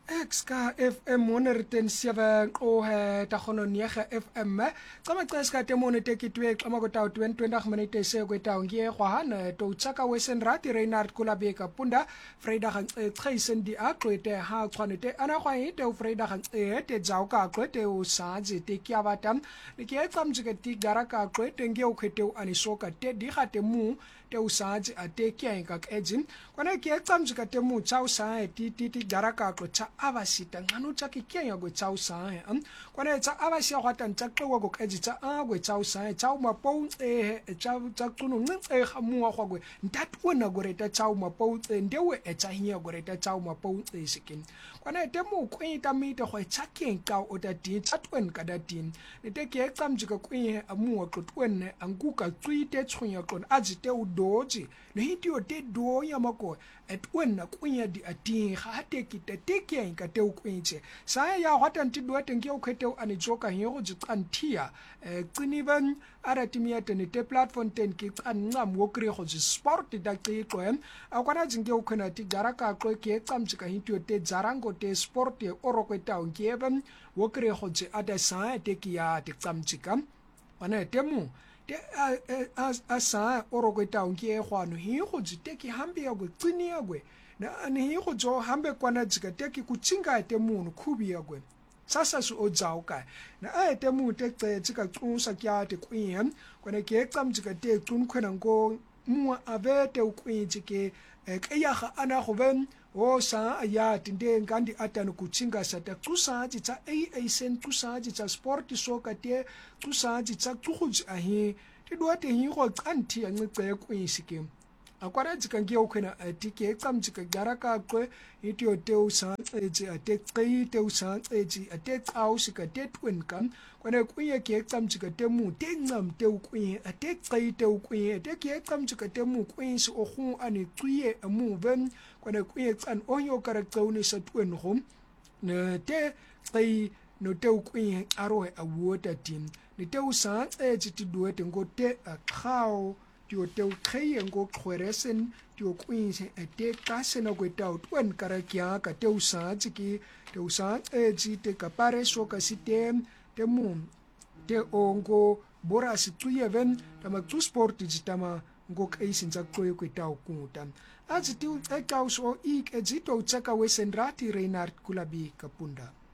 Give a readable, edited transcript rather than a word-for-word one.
Ekska FM 107 qohe ta khono niega FM tsama qeska te mone te kitwe xama go taw 20 minute se go taw ngie khwana to tsaka wesen rati Reinhard Kulabeka punda Freida gang tsaisen di akwete ha tshwanete ana khwa ite o Freida gang te jaw ka kwete o saje te kya batam le ke tsamjike ti garaka kwete ngie o khete o anisoka te di khate mu te o saje ate kya ka ejin kwana ke tsamjike te mu chaw sa ti garaka ko cha abasita ngano cha kikenya go cha usahe kwana cha abasia kwata ntaqwa go kaji cha agwe cha usahe cha mapou cha qunu nce khamuwa kwagwe ntatwona go reta cha mapou ndewe cha hinya go reta cha mapou sikin kwana temu kwita mite go cha kenka o ta ti cha twen ka da tin nete ke tsamjika kwi amuwa qotwenne anguka tswite tshunya qon ajite udoji ne hitio te do ya mako etwenna kwinya di ati khate kitete ka te ukwinche sa ya hwatanti duwate nge ukhete ani joka hiyo jiqanthia qiniban aratimia tene te platform ten ki qancam wokri go sport da qiqwe akwana jinge ukhona ti garaka qwe ke qamjika hitio te zarango te sport e orokweta ngeben wokri go ji ada sa te ki ya te qamjika wana temu te asa orokweta nge khwano hi go jite ki hambe ya go qini ya gwe na ani go jo hambe kwana jika teki kuchinga ete munhu khubi yakwe sasa su ojauka na ete mu te jika tsunsa kya te kwien kwana ke tsamjika te tsun khwena ngo mu avete ukwinjike eyaga ana goben o sa ya tinde ngandi atanu kuchinga sata tsusaji tsa sen tsusaji tsa sport soka te tsusaji tsa tsuhuji ahi te doate hi go qanthi ya nce kwinshike akwara jika nge ukhena tike tsamjika garaka qwe itio te usa eji ate qei te usa eji ate qawsika te twenka kwana kwiye ke tsamjika te mu te ngam te ukwiye ate qei te ukwiye te ke tsamjika te mu kwinsi ohu ani qiye amu ben kwana kwiye tsan onyo karaktauni sa twen hom ne te qei no te ukwiye arohe awota tin ne te usa eji ti duete ngote akhaw tio te ukheye ngo khweresen tio kwinse ate kasena kweta utwen karakia ka te usaji ki te usa eji te kapare so ka sitem te mu te ongo bora situye ven tama tu sport jitama ngo kaisin za kweta ukuta aji ti ekaus o ik ejito chaka wesenrati Reinhard Kulabeka punda.